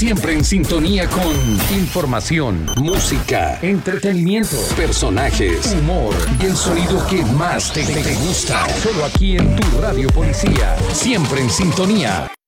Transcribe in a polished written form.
Siempre en sintonía con información, música, entretenimiento, personajes, humor y el sonido que más te gusta. Solo aquí en tu Radio Policía. Siempre en sintonía.